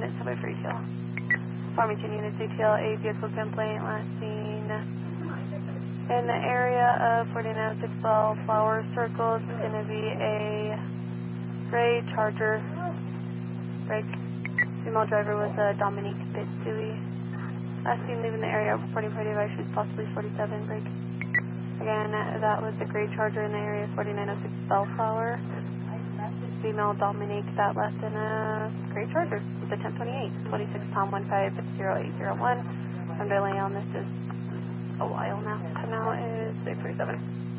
subway for ETL. Farmington units ETL, a vehicle complaint last seen in the area of 4906 Bellflower Circle. It's going to be a gray Charger. Break. Female driver was Dominique Bitsui. Last seen leaving the area, reporting party devices, possibly 47. Break. Again, that was the gray Charger in the area 4906 Bellflower. Female Dominique that left in a gray Charger with a 1028, 26 Tom 150801. I'm delaying on this is a while now. So now is 637.